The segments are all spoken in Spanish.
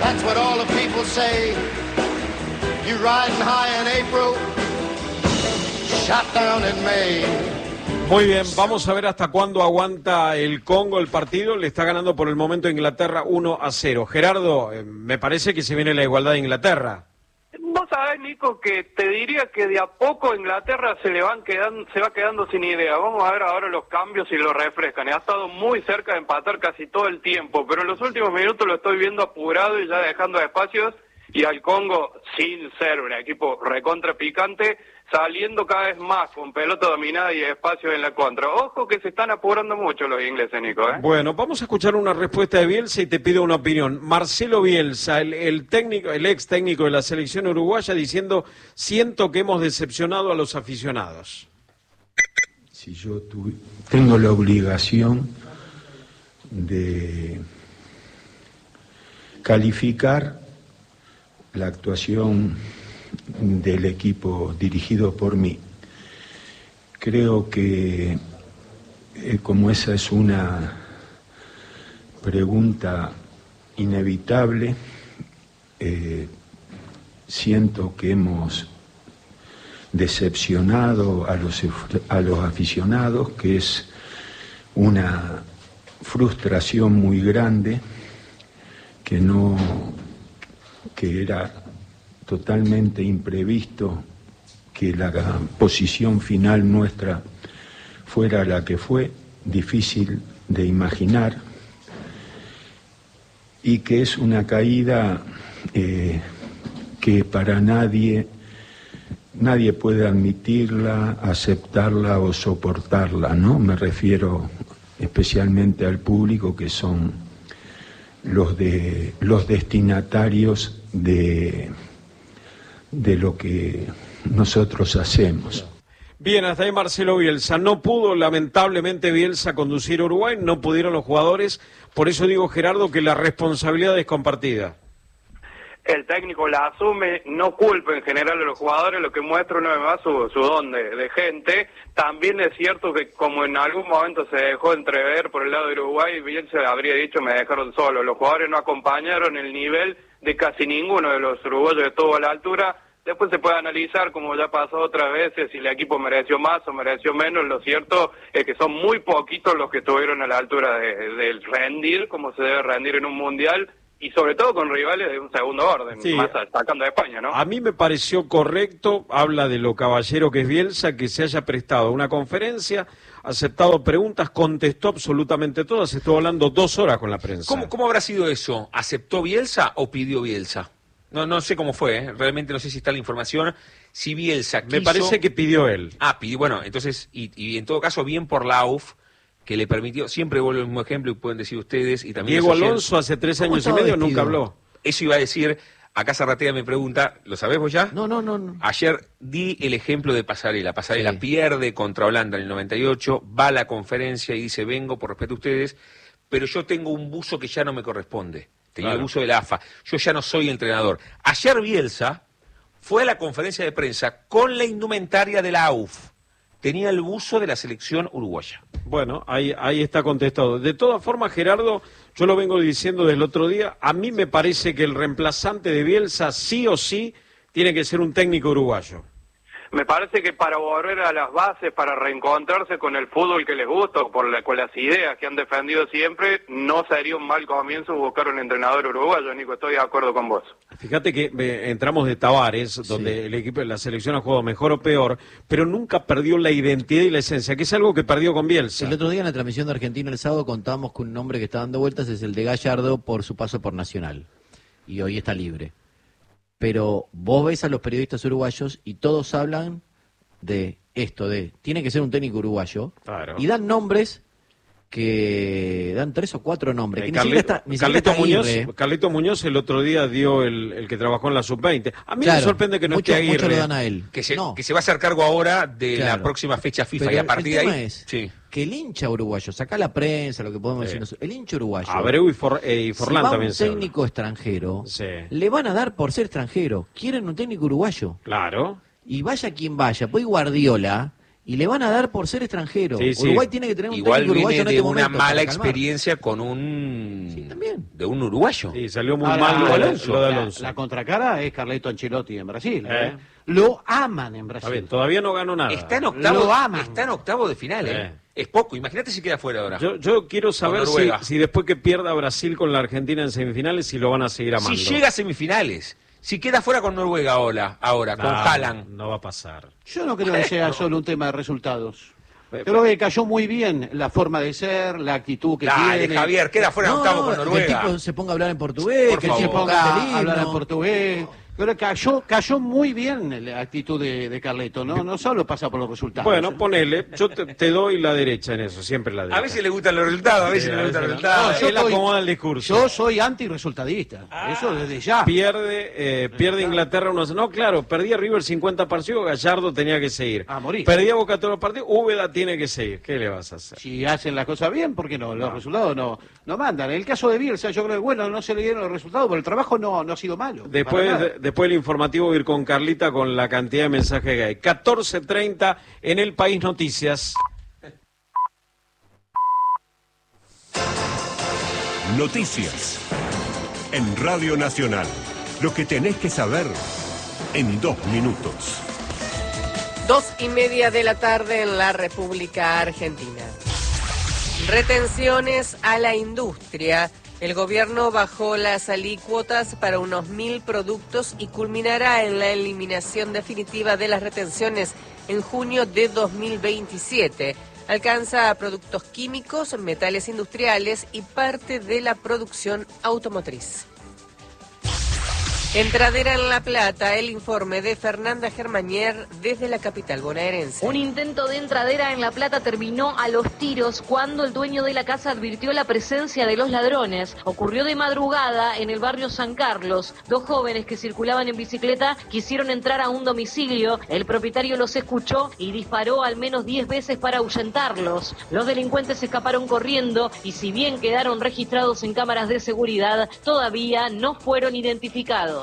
That's what all the people say. You riding high in April, shot down in May. Muy bien, vamos a ver hasta cuándo aguanta el Congo el partido. Le está ganando por el momento Inglaterra 1-0. Gerardo, me parece que se viene la igualdad de Inglaterra. Vos sabés, Nico, que te diría que de a poco Inglaterra se va quedando sin idea. Vamos a ver ahora los cambios y lo refrescan. Ha estado muy cerca de empatar casi todo el tiempo, pero en los últimos minutos lo estoy viendo apurado y ya dejando espacios, y al Congo, sin ser un equipo recontra picante, saliendo cada vez más con pelota dominada y espacio en la contra. Ojo que se están apurando mucho los ingleses, Nico, ¿eh? Bueno, vamos a escuchar una respuesta de Bielsa y te pido una opinión. Marcelo Bielsa, el técnico, el ex técnico de la selección uruguaya, diciendo: siento que hemos decepcionado a los aficionados. Si yo tengo la obligación de calificar la actuación del equipo dirigido por mí, creo que como esa es una pregunta inevitable, siento que hemos decepcionado a los aficionados, que es una frustración muy grande, que era totalmente imprevisto que la posición final nuestra fuera la que fue, difícil de imaginar, y que es una caída que para nadie puede admitirla, aceptarla o soportarla, ¿no? Me refiero especialmente al público, que son los destinatarios de lo que nosotros hacemos. Bien, hasta ahí Marcelo Bielsa. No pudo, lamentablemente, Bielsa conducir a Uruguay, no pudieron los jugadores. Por eso digo, Gerardo, que la responsabilidad es compartida. El técnico la asume, no culpa en general a los jugadores, lo que muestra una vez más su don de gente. También es cierto que, como en algún momento se dejó entrever por el lado de Uruguay, Bielsa habría dicho: me dejaron solo. Los jugadores no acompañaron el nivel de casi ninguno de los uruguayos que estuvo a la altura. Después se puede analizar, como ya pasó otras veces, si el equipo mereció más o mereció menos. Lo cierto es que son muy poquitos los que estuvieron a la altura del rendir, como se debe rendir en un mundial, y sobre todo con rivales de un segundo orden, sí, más sacando a España, ¿no? A mí me pareció correcto, habla de lo caballero que es Bielsa, que se haya prestado a una conferencia, aceptado preguntas, contestó absolutamente todas, estuvo hablando 2 horas con la prensa. ¿Cómo habrá sido eso? ¿Aceptó Bielsa o pidió Bielsa? No sé cómo fue, ¿eh? Realmente no sé si está la información. Si Bielsa quiso... Me parece que pidió él. Pidió, bueno, entonces, y en todo caso, bien por la AUF, que le permitió, siempre vuelvo al mismo ejemplo y pueden decir ustedes, y también Diego Alonso hace 3 años y medio nunca habló. Eso iba a decir, acá Zarratea me pregunta, ¿lo sabés vos ya? No. Ayer di el ejemplo de Pasarela. Pasarela pierde contra Holanda en el 98, va a la conferencia y dice: vengo por respeto a ustedes, pero yo tengo un buzo que ya no me corresponde. Tenía el buzo de la AFA, yo ya no soy entrenador. Ayer Bielsa fue a la conferencia de prensa con la indumentaria de la AUF. Tenía el buzo de la selección uruguaya. Bueno, ahí está contestado. De todas formas, Gerardo, yo lo vengo diciendo desde el otro día, a mí me parece que el reemplazante de Bielsa sí o sí tiene que ser un técnico uruguayo. Me parece que para volver a las bases, para reencontrarse con el fútbol que les gusta, con las ideas que han defendido siempre, no sería un mal comienzo buscar un entrenador uruguayo, Nico, estoy de acuerdo con vos. Fíjate que entramos de Tavares, donde el equipo de la selección ha jugado mejor o peor, pero nunca perdió la identidad y la esencia, que es algo que perdió con Bielsa. El otro día en la transmisión de Argentina el sábado contábamos que un nombre que está dando vueltas es el de Gallardo por su paso por Nacional, y hoy está libre. Pero vos ves a los periodistas uruguayos y todos hablan de esto, tiene que ser un técnico uruguayo, claro, y dan nombres que dan 3 o 4 nombres. Que Carlito Muñoz el otro día dio el que trabajó en la Sub-20. A mí me sorprende que no esté Aguirre. Mucho lo dan a él. Que se va a hacer cargo ahora de la próxima fecha FIFA. Pero y a partir de ahí... que el hincha uruguayo, saca la prensa, lo que podemos decir nosotros, el hincha uruguayo... Abreu y Forlán si también un técnico extranjero, le van a dar por ser extranjero. Quieren un técnico uruguayo. Claro. Y vaya quien vaya, pues Guardiola... y le van a dar por ser extranjero. Sí, sí. Uruguay tiene que tener un Igual técnico uruguayo viene en de este una momento mala para calmar. experiencia con un... Sí, también. De un uruguayo. Sí, salió muy Ahora, mal lo de Alonso. lo de La, Alonso. la contracara es Carleto Ancelotti en Brasil. Lo aman en Brasil. Está bien, todavía no ganó nada. Está en Lo octavo, aman. está en octavo de final, ¿eh? Eh. Es poco. Imagínate si queda fuera ahora. Yo quiero saber Con si, Noruega. si después que pierda Brasil con la Argentina en semifinales, si lo van a seguir amando. Si llega a semifinales, si queda fuera con Noruega ahora, con Haaland. No va a pasar. Yo no creo que sea solo un tema de resultados. Eh, Creo que cayó muy bien la forma de ser, la actitud que Dale, tiene. Javier, queda fuera en octavo con que el Noruega. tipo se ponga a hablar en portugués, Por que el favor. Se tipo ponga cante el a hablar en himno. portugués. Creo que cayó muy bien la actitud de Carleto, ¿no? No solo pasa por los resultados. Bueno, ponele. Yo te doy la derecha en eso, siempre la derecha. A veces le gustan los resultados, a veces le gustan los resultados. No, yo Él acomoda el discurso. Yo soy anti-resultadista. Eso desde ya. Pierde Inglaterra 1-0. No, claro, perdía River 50 partidos, Gallardo tenía que seguir. A morir. Perdía Boca todos los partidos, Úbeda tiene que seguir. ¿Qué le vas a hacer? Si hacen las cosas bien, ¿por qué no? Los resultados no mandan. En el caso de Bielsa, yo creo que bueno, no se le dieron los resultados, pero el trabajo no ha sido malo. Para nada. Después el informativo voy a ir con Carlita con la cantidad de mensajes que hay. 14:30 en El País Noticias. Noticias en Radio Nacional. Lo que tenés que saber en 2 minutos. 2:30 de la tarde en la República Argentina. Retenciones a la industria. El gobierno bajó las alícuotas para unos 1.000 productos y culminará en la eliminación definitiva de las retenciones en junio de 2027. Alcanza a productos químicos, metales industriales y parte de la producción automotriz. Entradera en La Plata, el informe de Fernanda Germanier desde la capital bonaerense. Un intento de entradera en La Plata terminó a los tiros cuando el dueño de la casa advirtió la presencia de los ladrones. Ocurrió de madrugada en el barrio San Carlos. 2 jóvenes que circulaban en bicicleta quisieron entrar a un domicilio. El propietario los escuchó y disparó al menos 10 veces para ahuyentarlos. Los delincuentes escaparon corriendo y si bien quedaron registrados en cámaras de seguridad, todavía no fueron identificados.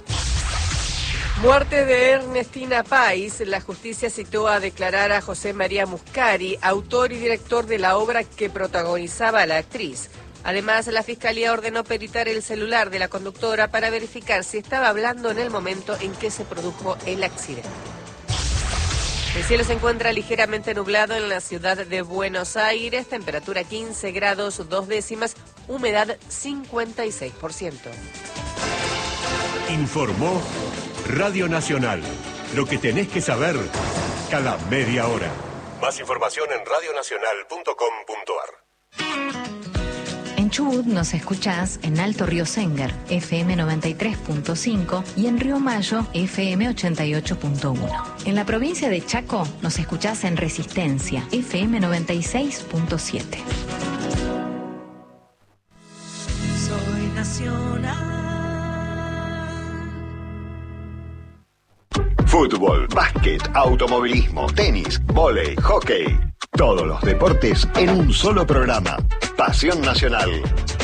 Muerte de Ernestina Pais. La justicia citó a declarar a José María Muscari, autor y director de la obra que protagonizaba a la actriz. Además, la Fiscalía ordenó peritar el celular de la conductora para verificar si estaba hablando en el momento en que se produjo el accidente. El cielo se encuentra ligeramente nublado en la ciudad de Buenos Aires, temperatura 15 grados 2 décimas, humedad 56%. Informó Radio Nacional. Lo que tenés que saber cada media hora. Más información en radionacional.com.ar. En Chubut nos escuchás en Alto Río Senger, FM 93.5 y en Río Mayo, FM 88.1. En la provincia de Chaco nos escuchás en Resistencia, FM 96.7. Soy nacional. Fútbol, básquet, automovilismo, tenis, vóley, hockey. Todos los deportes en un solo programa. Pasión Nacional.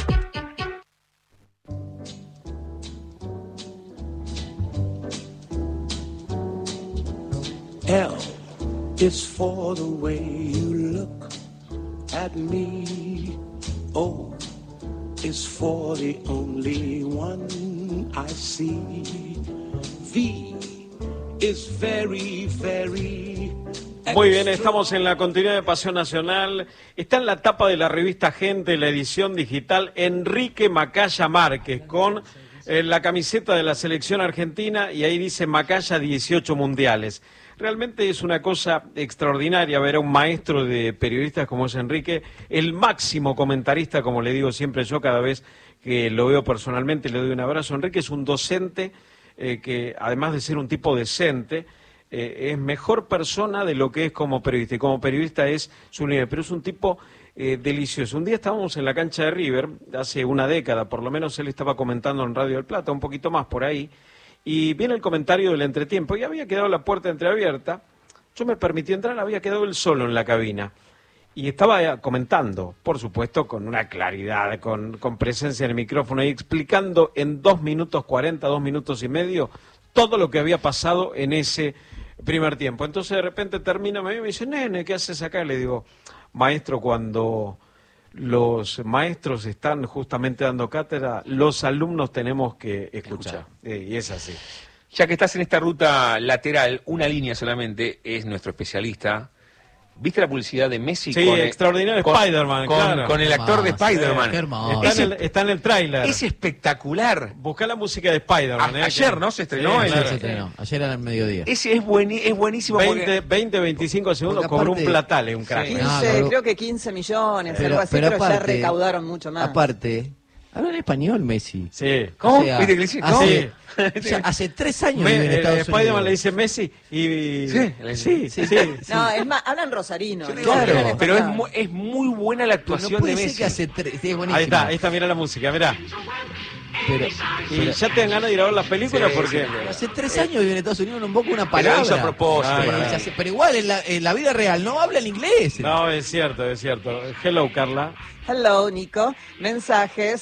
L is for the way you look at me. O is for the only one I see. V is very, very. Muy bien, estamos en la continuidad de Pasión Nacional. Está en la tapa de la revista Gente, la edición digital, Enrique Macaya Márquez, con la camiseta de la selección argentina, y ahí dice Macaya 18 mundiales. Realmente es una cosa extraordinaria ver a un maestro de periodistas como es Enrique, el máximo comentarista, como le digo siempre yo cada vez que lo veo personalmente, le doy un abrazo. Enrique es un docente que, además de ser un tipo decente, es mejor persona de lo que es como periodista, y como periodista es su nivel, pero es un tipo delicioso. Un día estábamos en la cancha de River, hace una década, por lo menos él estaba comentando en Radio del Plata, un poquito más por ahí, y viene el comentario del entretiempo, y había quedado la puerta entreabierta, yo me permití entrar, había quedado él solo en la cabina, y estaba comentando, por supuesto, con una claridad, con presencia en el micrófono, y explicando en 2 minutos 40, 2 minutos y medio, todo lo que había pasado en ese primer tiempo. Entonces de repente termina, me dice, nene, ¿qué haces acá? Y le digo, maestro, cuando los maestros están justamente dando cátedra, los alumnos tenemos que escuchar. Y es así. Ya que estás en esta ruta lateral, una línea solamente, es nuestro especialista. ¿Viste la publicidad de Messi? Sí, extraordinario Spider-Man, claro. Con el actor de Spider-Man. Está en el tráiler. Es espectacular. Buscá la música de Spider-man. Ayer, ¿no? Se estrenó. Sí, se estrenó. Ayer era el mediodía. Ese es buenísimo. 25 segundos cobró un platale, un crack. 15, creo que 15 millones, algo así, pero ya recaudaron mucho más. Aparte, habla en español Messi. Sí. ¿Cómo? O sea, ¿Viste que le dice? ¿Cómo? Sí. Hace 3 años vive en Estados Unidos. Spider-Man le dice Messi y... Sí. No, es más, hablan rosarino. Claro, pero es muy buena la actuación de Messi. Que hace ahí está, mira la música, mira. Pero ya te dan ganas de ir a ver las películas porque... Hace 3 años vive en Estados Unidos, no invoca una palabra. Pero hizo a propósito. Pero igual, en la vida real, no habla el inglés. No, es cierto. Hello, Carla. Hello, Nico. Mensajes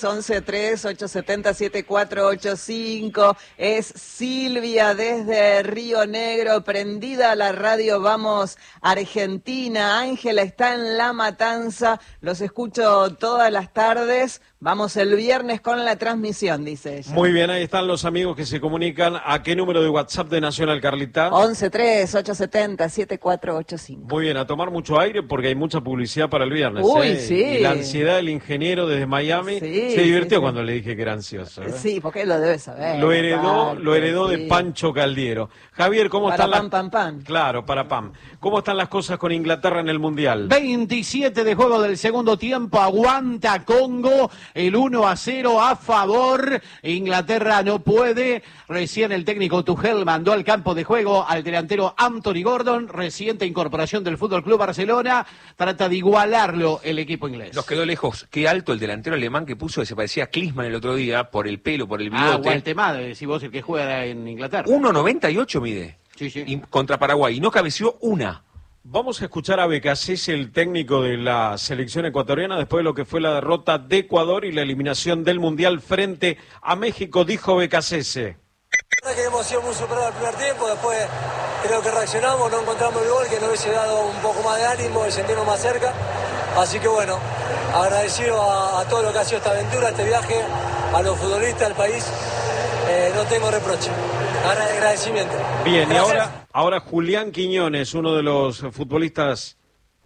1138707485. Es Silvia desde Río Negro, prendida a la radio. Vamos, Argentina. Ángela está en La Matanza. Los escucho todas las tardes. Vamos el viernes con la transmisión, dice ella. Muy bien, ahí están los amigos que se comunican. ¿A qué número de WhatsApp de Nacional, Carlita? 1138707485. Muy bien, a tomar mucho aire porque hay mucha publicidad para el viernes. Uy, sí. Y la ansiedad del ingeniero desde Miami se divirtió cuando le dije que era ansioso. Sí, porque él lo debe saber. Lo heredó de Pancho Caldiero. Javier, ¿cómo están las... Pam. Claro, para Pam. ¿Cómo están las cosas con Inglaterra en el Mundial? 27 de juego del segundo tiempo, aguanta Congo, el 1-0 a favor. Inglaterra no puede. Recién el técnico Tuchel mandó al campo de juego al delantero Anthony Gordon, reciente incorporación del Fútbol Club Barcelona. Trata de igualarlo el equipo inglés. Nos quedó lejos. Qué alto el delantero alemán que puso, que se parecía a Klinsmann el otro día, por el pelo, por el bigote. Waltemada, decís vos, el que juega en Inglaterra. 1.98 mide. Sí. Y contra Paraguay. Y no cabeció una. Vamos a escuchar a Becasese, el técnico de la selección ecuatoriana, después de lo que fue la derrota de Ecuador y la eliminación del Mundial frente a México, dijo Becasese. Que hemos sido muy superados el primer tiempo, después creo que reaccionamos, no encontramos el gol, que nos hubiese dado un poco más de ánimo, de sentirnos más cerca. Así que bueno, agradecido a todo lo que ha sido esta aventura, este viaje, a los futbolistas, al país. No tengo reproche, agradecimiento. Bien, gracias. Y ahora Julián Quiñones, uno de los futbolistas.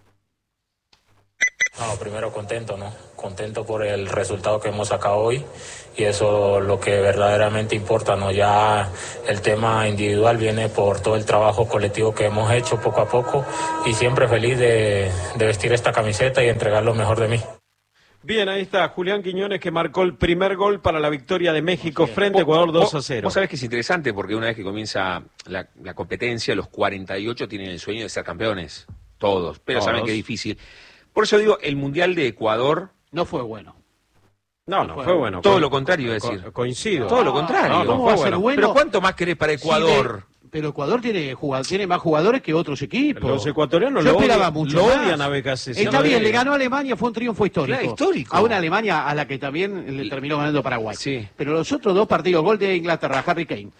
No, primero contento, ¿no? Contento por el resultado que hemos sacado hoy y eso es lo que verdaderamente importa, ¿no? Ya el tema individual viene por todo el trabajo colectivo que hemos hecho poco a poco y siempre feliz de vestir esta camiseta y entregar lo mejor de mí. Bien, ahí está Julián Quiñones, que marcó el primer gol para la victoria de México frente a Ecuador 2-0. Vos sabés que es interesante porque una vez que comienza la competencia, los 48 tienen el sueño de ser campeones. Todos, pero saben que es difícil. Por eso digo, el Mundial de Ecuador... No fue bueno. No fue bueno. Todo lo contrario, es decir. Coincido. Todo lo contrario. ¿Cómo va a ser bueno? Pero ¿cuánto más querés para Ecuador? Pero Ecuador tiene más jugadores que otros equipos. Los ecuatorianos lo odian a Becasese. Está bien, le ganó a Alemania, fue un triunfo histórico. Claro, histórico. A una Alemania a la que también le terminó ganando Paraguay. Sí. Pero los otros dos partidos, gol de Inglaterra, Harry Kane.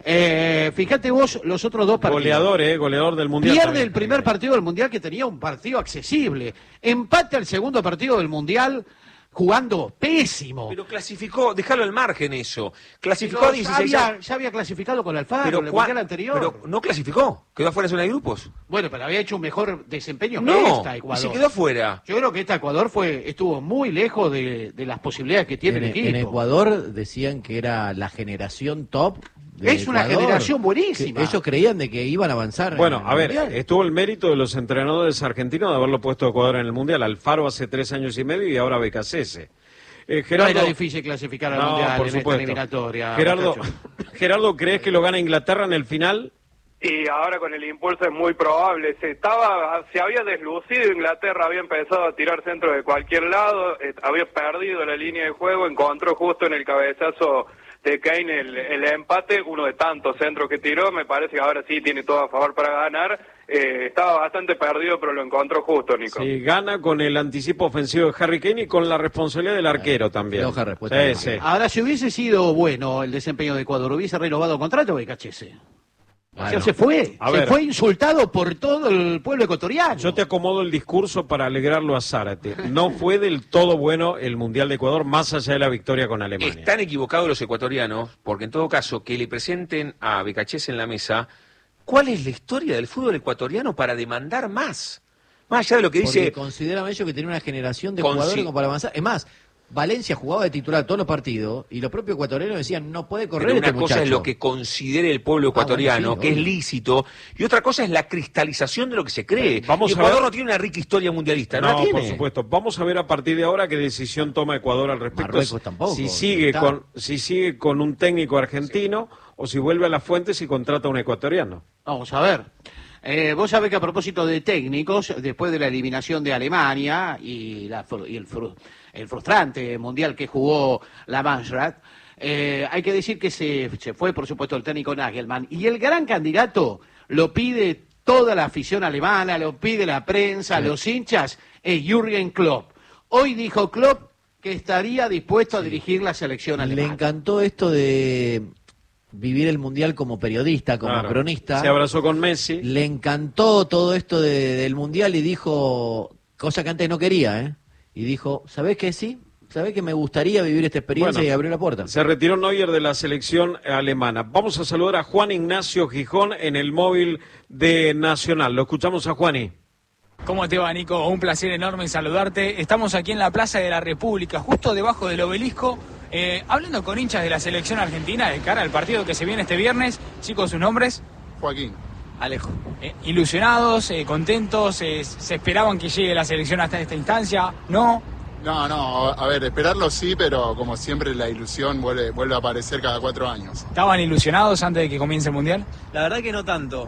Fíjate vos, los otros dos partidos. Goleador del Mundial. Pierde el primer partido del Mundial, que tenía un partido accesible. Empate al segundo partido del Mundial, jugando pésimo. Pero clasificó, déjalo al margen eso. Clasificó a 16. Ya había clasificado con Alfaro en el Mundial anterior. Pero no clasificó, quedó afuera de zona de grupos. Bueno, pero había hecho un mejor desempeño que esta Ecuador. Y se quedó afuera. Yo creo que esta Ecuador estuvo muy lejos de las posibilidades que tiene el equipo. En Ecuador decían que era la generación top. Es una generación buenísima. Ellos creían de que iban a avanzar. Bueno, a ver, estuvo el mérito de los entrenadores argentinos de haberlo puesto a Ecuador en el Mundial. Alfaro hace 3 años y medio y ahora Becasese. Gerardo, no era difícil clasificar al Mundial por supuesto. En esta eliminatoria. Gerardo, ¿crees que lo gana Inglaterra en el final? Y ahora con el impulso es muy probable. Se había deslucido Inglaterra, había empezado a tirar centros de cualquier lado, había perdido la línea de juego, encontró justo en el cabezazo de Kane el empate, uno de tantos centros que tiró. Me parece que ahora sí tiene todo a favor para ganar. Estaba bastante perdido, pero lo encontró justo, Nico. Sí, gana con el anticipo ofensivo de Harry Kane y con la responsabilidad del arquero también. Sí. Ahora, si hubiese sido bueno el desempeño de Ecuador, ¿hubiese renovado contrato Becasese? O sea, se fue insultado por todo el pueblo ecuatoriano. Yo te acomodo el discurso para alegrarlo a Zárate. No fue del todo bueno el Mundial de Ecuador, más allá de la victoria con Alemania. Están equivocados los ecuatorianos, porque en todo caso, que le presenten a Becachés en la mesa, ¿cuál es la historia del fútbol ecuatoriano para demandar más? Más allá de lo que dice... Consideran ellos que tienen una generación de jugadores como para avanzar. Es más, Valencia jugaba de titular todos los partidos y los propios ecuatorianos decían no puede correr. Pero una este cosa muchacho. es lo que considere el pueblo ecuatoriano, bueno, sí, que obvio. es lícito, y otra cosa es la cristalización de lo que se cree. Vamos y a Ecuador ver... no tiene una rica historia mundialista, ¿no? No, la tiene. por supuesto. Vamos a ver a partir de ahora qué decisión toma Ecuador al respecto. Marruecos tampoco. Si sigue con un técnico argentino o si vuelve a las fuentes y contrata a un ecuatoriano. Vamos a ver. Vos sabés que a propósito de técnicos, después de la eliminación de Alemania y el frustrante mundial que jugó la Mannschaft, hay que decir que se fue, por supuesto, el técnico Nagelsmann. Y el gran candidato lo pide toda la afición alemana, lo pide la prensa, los hinchas, es Jürgen Klopp. Hoy dijo Klopp que estaría dispuesto a dirigir la selección alemana. Le encantó esto de vivir el Mundial como periodista, como cronista. Se abrazó con Messi. Le encantó todo esto del Mundial y dijo, cosa que antes no quería, ¿eh? Y dijo, ¿sabés qué sí? ¿Sabés que me gustaría vivir esta experiencia y abrió la puerta? Se retiró Neuer de la selección alemana. Vamos a saludar a Juan Ignacio Gijón en el móvil de Nacional. Lo escuchamos a Juani. ¿Cómo te va, Nico? Un placer enorme saludarte. Estamos aquí en la Plaza de la República, justo debajo del obelisco, hablando con hinchas de la selección argentina de cara al partido que se viene este viernes. Chicos, ¿sus nombres? Joaquín. Alejo. ¿Ilusionados, contentos? ¿Se esperaban que llegue la selección hasta esta instancia? ¿No? No, a ver, esperarlo sí, pero como siempre la ilusión vuelve a aparecer cada 4 años. ¿Estaban ilusionados antes de que comience el Mundial? La verdad que no tanto.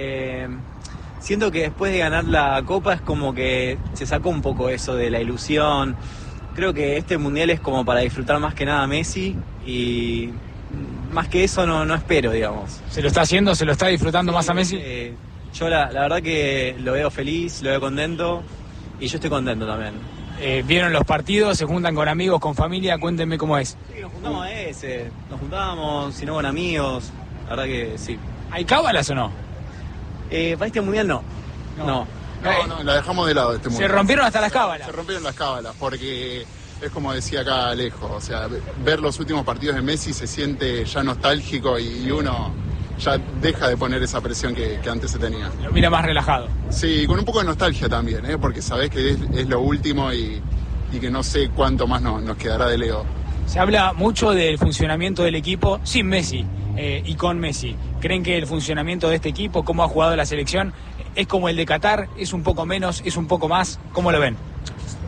Siento que después de ganar la Copa es como que se sacó un poco eso de la ilusión. Creo que este Mundial es como para disfrutar más que nada Messi y más que eso no espero, digamos. ¿Se lo está haciendo? ¿Se lo está disfrutando más a Messi? Yo la verdad que lo veo feliz, lo veo contento y yo estoy contento también. ¿Vieron los partidos? ¿Se juntan con amigos, con familia? Cuéntenme cómo es. Sí, nos juntábamos, si no con amigos, la verdad que sí. ¿Hay cábalas o no? Para este Mundial no. No, la dejamos de lado este Mundial. ¿Se rompieron hasta las cábalas? Se rompieron las cábalas porque es como decía acá Alejo, o sea, ver los últimos partidos de Messi se siente ya nostálgico y uno ya deja de poner esa presión que antes se tenía. Lo mira más relajado. Sí, con un poco de nostalgia también, porque sabés que es lo último y que no sé cuánto más nos quedará de Leo. Se habla mucho del funcionamiento del equipo sin Messi y con Messi. ¿Creen que el funcionamiento de este equipo, cómo ha jugado la selección, es como el de Qatar? ¿Es un poco menos? ¿Es un poco más? ¿Cómo lo ven?